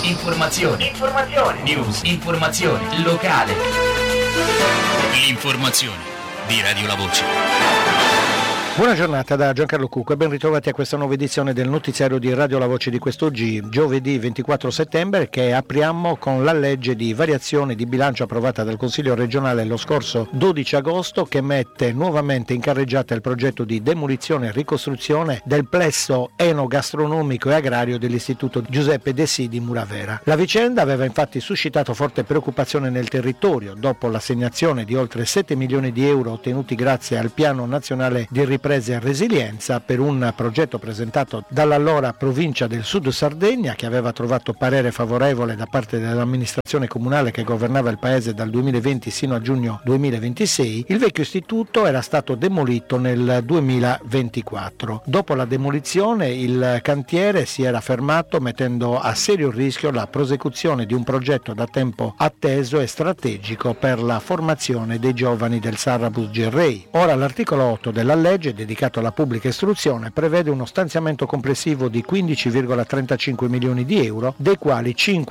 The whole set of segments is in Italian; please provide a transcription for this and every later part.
Informazioni. News. Informazione locale. L'informazione di Radio La Voce. Buona giornata da Giancarlo Cucco e ben ritrovati a questa nuova edizione del notiziario di Radio La Voce di quest'oggi, giovedì 24 settembre, che apriamo con la legge di variazione di bilancio approvata dal Consiglio regionale lo scorso 12 agosto, che mette nuovamente in carreggiata il progetto di demolizione e ricostruzione del plesso enogastronomico e agrario dell'Istituto Giuseppe De Sì di Muravera. La vicenda aveva infatti suscitato forte preoccupazione nel territorio dopo l'assegnazione di oltre 7 milioni di euro ottenuti grazie al Piano Nazionale di Ripresa e Resilienza per un progetto presentato dall'allora provincia del Sud Sardegna, che aveva trovato parere favorevole da parte dell'amministrazione comunale che governava il paese dal 2020 sino a giugno 2026. Il vecchio istituto era stato demolito nel 2024. Dopo la demolizione il cantiere si era fermato, mettendo a serio rischio la prosecuzione di un progetto da tempo atteso e strategico per la formazione dei giovani del Sarrabus Gerrei. Ora l'articolo 8 della legge dedicato alla pubblica istruzione prevede uno stanziamento complessivo di 15,35 milioni di euro, dei quali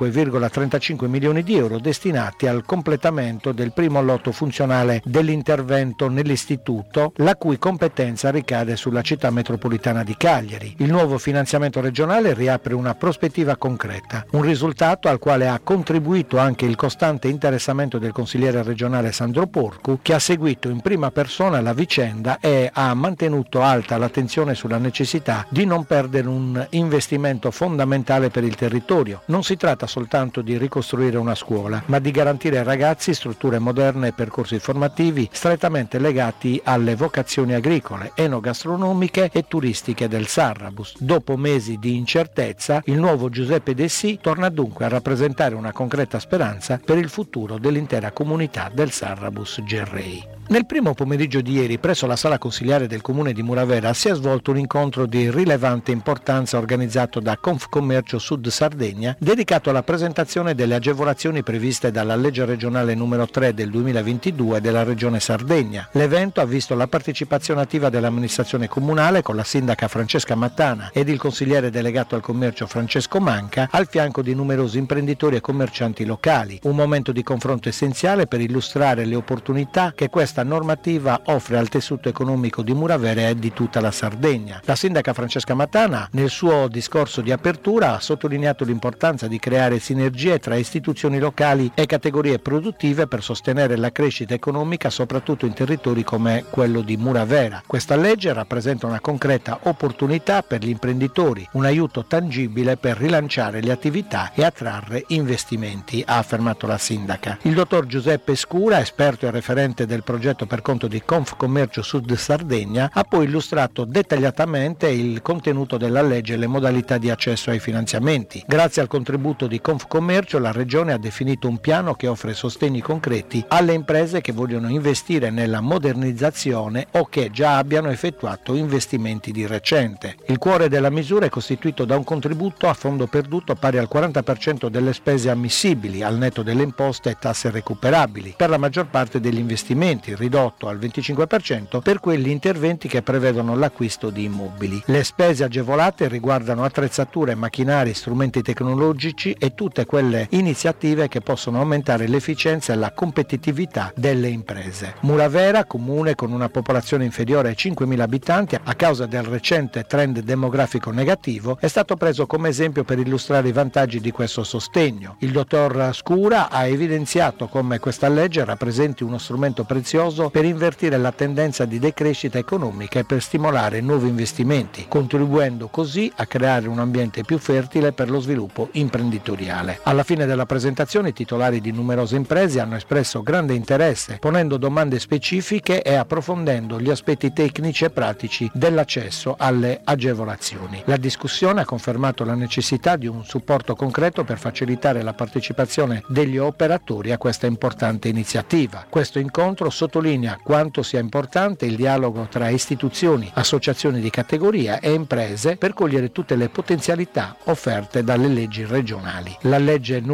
5,35 milioni di euro destinati al completamento del primo lotto funzionale dell'intervento nell'istituto, la cui competenza ricade sulla città metropolitana di Cagliari. Il nuovo finanziamento regionale riapre una prospettiva concreta, un risultato al quale ha contribuito anche il costante interessamento del consigliere regionale Sandro Porcu, che ha seguito in prima persona la vicenda e ha mantenuto alta l'attenzione sulla necessità di non perdere un investimento fondamentale per il territorio. Non si tratta soltanto di ricostruire una scuola, ma di garantire ai ragazzi strutture moderne e percorsi formativi strettamente legati alle vocazioni agricole, enogastronomiche e turistiche del Sarrabus. Dopo mesi di incertezza, il nuovo Giuseppe De Sì torna dunque a rappresentare una concreta speranza per il futuro dell'intera comunità del Sarrabus Gerrei. Nel primo pomeriggio di ieri, presso la sala consiliare del comune di Muravera, si è svolto un incontro di rilevante importanza organizzato da Confcommercio Sud Sardegna, dedicato alla presentazione delle agevolazioni previste dalla legge regionale numero 3 del 2022 della regione Sardegna. L'evento ha visto la partecipazione attiva dell'amministrazione comunale con la sindaca Francesca Mattana ed il consigliere delegato al commercio Francesco Manca, al fianco di numerosi imprenditori e commercianti locali. Un momento di confronto essenziale per illustrare le opportunità che questa normativa offre al tessuto economico di Muravera e di tutta la Sardegna. La sindaca Francesca Mattana, nel suo discorso di apertura, ha sottolineato l'importanza di creare sinergie tra istituzioni locali e categorie produttive per sostenere la crescita economica, soprattutto in territori come quello di Muravera. Questa legge rappresenta una concreta opportunità per gli imprenditori, un aiuto tangibile per rilanciare le attività e attrarre investimenti, ha affermato la sindaca. Il dottor Giuseppe Scura, esperto e referente del progetto per conto di Confcommercio Sud Sardegna, ha poi illustrato dettagliatamente il contenuto della legge e le modalità di accesso ai finanziamenti. Grazie al contributo di Confcommercio, la Regione ha definito un piano che offre sostegni concreti alle imprese che vogliono investire nella modernizzazione o che già abbiano effettuato investimenti di recente. Il cuore della misura è costituito da un contributo a fondo perduto pari al 40% delle spese ammissibili, al netto delle imposte e tasse recuperabili, per la maggior parte degli investimenti, ridotto al 25% per quegli interventi che prevedono l'acquisto di immobili. Le spese agevolate riguardano attrezzature, macchinari, strumenti tecnologici e tutte quelle iniziative che possono aumentare l'efficienza e la competitività delle imprese. Muravera, comune con una popolazione inferiore ai 5.000 abitanti a causa del recente trend demografico negativo, è stato preso come esempio per illustrare i vantaggi di questo sostegno. Il dottor Scura ha evidenziato come questa legge rappresenti uno strumento prezioso per invertire la tendenza di decrescita economica e per stimolare nuovi investimenti, contribuendo così a creare un ambiente più fertile per lo sviluppo imprenditoriale. Alla fine della presentazione i titolari di numerose imprese hanno espresso grande interesse, ponendo domande specifiche e approfondendo gli aspetti tecnici e pratici dell'accesso alle agevolazioni. La discussione ha confermato la necessità di un supporto concreto per facilitare la partecipazione degli operatori a questa importante iniziativa. Questo incontro sottolinea quanto sia importante il dialogo tra istituzioni, associazioni di categoria e imprese per cogliere tutte le potenzialità offerte dalle leggi regionali. La legge numero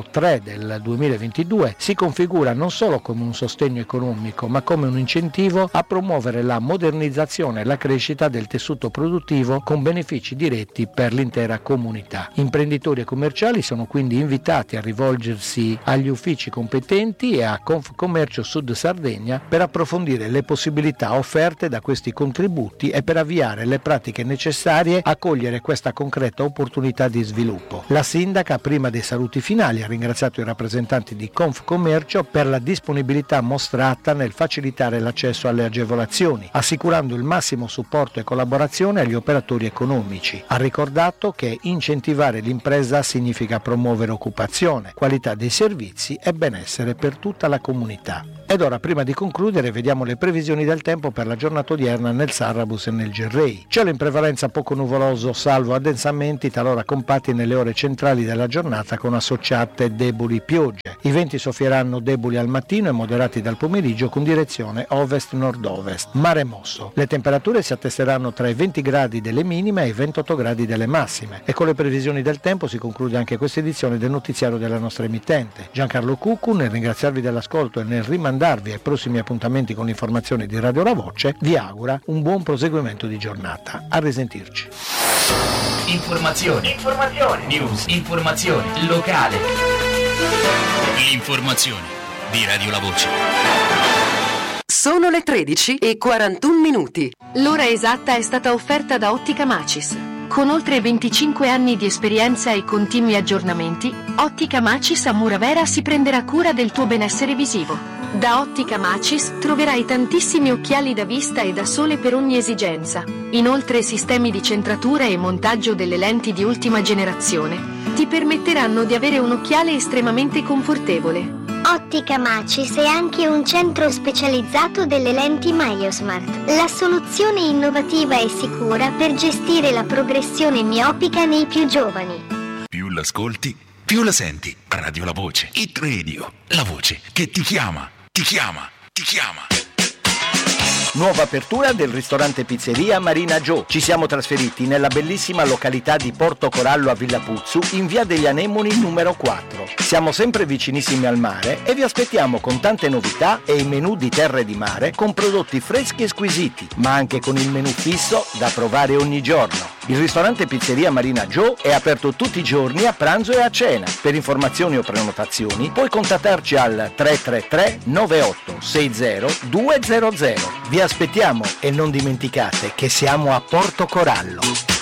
3 del 2022 si configura non solo come un sostegno economico, ma come un incentivo a promuovere la modernizzazione e la crescita del tessuto produttivo con benefici diretti per l'intera comunità. Imprenditori e commerciali sono quindi invitati a rivolgersi agli uffici competenti e a Confcommercio Sud Sardegna per approfondire le possibilità offerte da questi contributi e per avviare le pratiche necessarie a cogliere questa concreta opportunità di sviluppo. La sindaca, prima dei saluti finali, ha ringraziato i rappresentanti di Confcommercio per la disponibilità mostrata nel facilitare l'accesso alle agevolazioni, assicurando il massimo supporto e collaborazione agli operatori economici. Ha ricordato che incentivare l'impresa significa promuovere occupazione, qualità dei servizi e benessere per tutta la comunità. Ed ora, prima di concludere, vediamo le previsioni del tempo per la giornata odierna nel Sarrabus e nel Gerrei. Cielo in prevalenza poco nuvoloso, salvo addensamenti talora compatti nelle ore centrali della giornata con associate deboli piogge. I venti soffieranno deboli al mattino e moderati dal pomeriggio con direzione ovest-nord-ovest. Mare mosso. Le temperature si attesteranno tra i 20 gradi delle minime e i 28 gradi delle massime. E con le previsioni del tempo si conclude anche questa edizione del notiziario della nostra emittente. Giancarlo Cuccu, nel ringraziarvi dell'ascolto e nel rimandarvi ai prossimi appuntamenti con l'informazione di Radio La Voce, vi augura un buon proseguimento di giornata. A risentirci. Informazioni, news, informazione locale. L'informazione di Radio La Voce. Sono le 13:41. L'ora esatta è stata offerta da Ottica Macis. Con oltre 25 anni di esperienza e continui aggiornamenti, Ottica Macis a Muravera si prenderà cura del tuo benessere visivo. Da Ottica Macis troverai tantissimi occhiali da vista e da sole per ogni esigenza. Inoltre sistemi di centratura e montaggio delle lenti di ultima generazione ti permetteranno di avere un occhiale estremamente confortevole. Ottica Macis è anche un centro specializzato delle lenti MyoSmart, la soluzione innovativa e sicura per gestire la progressione miopica nei più giovani. Più l'ascolti, più la senti. Radio La Voce, Hit Radio, la voce che ti chiama. Nuova apertura del ristorante pizzeria Marina Joe. Ci siamo trasferiti nella bellissima località di Porto Corallo a Villa Puzzu, in via degli Anemoni numero 4. Siamo sempre vicinissimi al mare e vi aspettiamo con tante novità e i menù di terra e di mare con prodotti freschi e squisiti, ma anche con il menù fisso da provare ogni giorno. Il ristorante pizzeria Marina Joe è aperto tutti i giorni a pranzo e a cena. Per informazioni o prenotazioni puoi contattarci al 333 98 60 200. Vi aspettiamo e non dimenticate che siamo a Porto Corallo.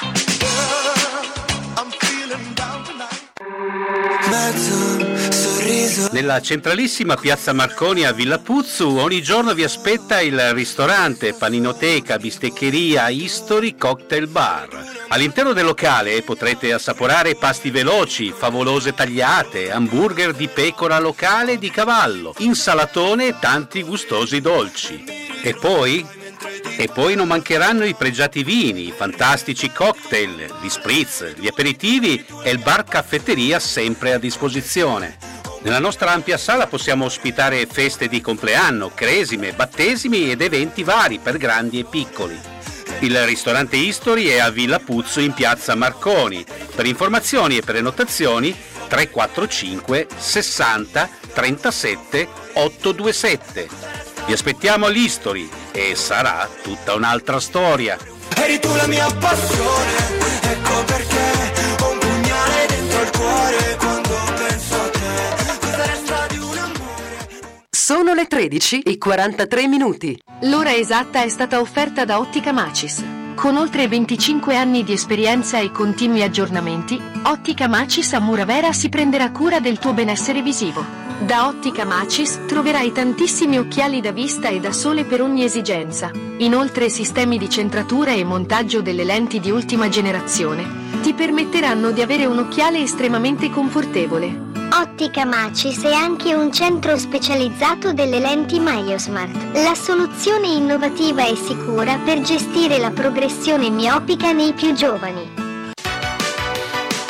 Nella centralissima piazza Marconi a Villa Puzzu ogni giorno vi aspetta il ristorante, paninoteca, bisteccheria, History Cocktail Bar. All'interno del locale potrete assaporare pasti veloci, favolose tagliate, hamburger di pecora locale e di cavallo, insalatone e tanti gustosi dolci. E poi non mancheranno i pregiati vini, i fantastici cocktail, gli spritz, gli aperitivi e il bar caffetteria sempre a disposizione. Nella nostra ampia sala possiamo ospitare feste di compleanno, cresime, battesimi ed eventi vari per grandi e piccoli. Il ristorante History è a Villa Puzzu in piazza Marconi. Per informazioni e prenotazioni 345 60 37 827. Vi aspettiamo all'History e sarà tutta un'altra storia. Eri tu la mia passione, ecco perché ho un pugnale dentro il cuore quando penso a te. Cosa resta di un amore? Sono le 13:43. L'ora esatta è stata offerta da Ottica Macis. Con oltre 25 anni di esperienza e continui aggiornamenti, Ottica Macis a Muravera si prenderà cura del tuo benessere visivo. Da Ottica Macis troverai tantissimi occhiali da vista e da sole per ogni esigenza. Inoltre sistemi di centratura e montaggio delle lenti di ultima generazione ti permetteranno di avere un occhiale estremamente confortevole. Ottica Macis è anche un centro specializzato delle lenti MyoSmart, la soluzione innovativa e sicura per gestire la progressione miopica nei più giovani. Quello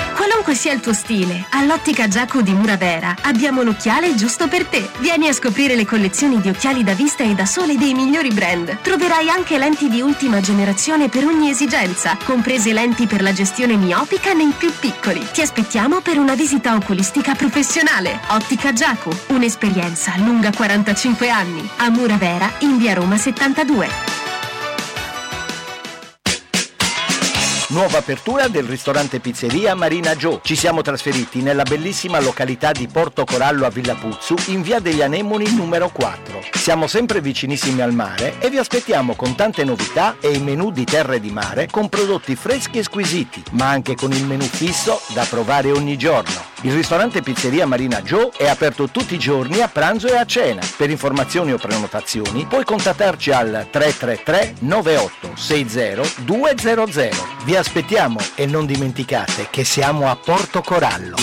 Qualunque sia il tuo stile, all'Ottica Giacu di Muravera abbiamo l'occhiale giusto per te. Vieni a scoprire le collezioni di occhiali da vista e da sole dei migliori brand. Troverai anche lenti di ultima generazione per ogni esigenza, comprese lenti per la gestione miopica nei più piccoli. Ti aspettiamo per una visita oculistica professionale. Ottica Giacu, un'esperienza lunga 45 anni. A Muravera, in via Roma 72. Nuova apertura del ristorante pizzeria Marina Joe. Ci siamo trasferiti nella bellissima località di Porto Corallo a Villa Puzzu, in via degli Anemoni numero 4. Siamo sempre vicinissimi al mare e vi aspettiamo con tante novità e i menù di terra e di mare con prodotti freschi e squisiti, ma anche con il menù fisso da provare ogni giorno. Il ristorante pizzeria Marina Joe è aperto tutti i giorni a pranzo e a cena. Per informazioni o prenotazioni puoi contattarci al 333 98 60 200. Vi aspettiamo e non dimenticate che siamo a Porto Corallo.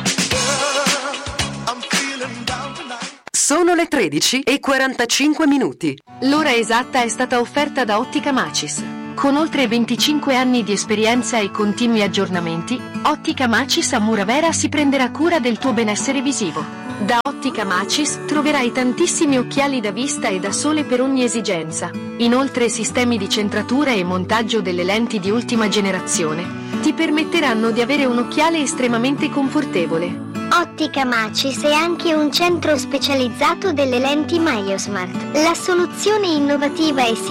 Sono le 13:45. L'ora esatta è stata offerta da Ottica Macis. Con oltre 25 anni di esperienza e continui aggiornamenti, Ottica Macis a Muravera si prenderà cura del tuo benessere visivo. Da Ottica Macis troverai tantissimi occhiali da vista e da sole per ogni esigenza. Inoltre sistemi di centratura e montaggio delle lenti di ultima generazione ti permetteranno di avere un occhiale estremamente confortevole. Ottica Macis è anche un centro specializzato delle lenti Maiosmart. La soluzione innovativa e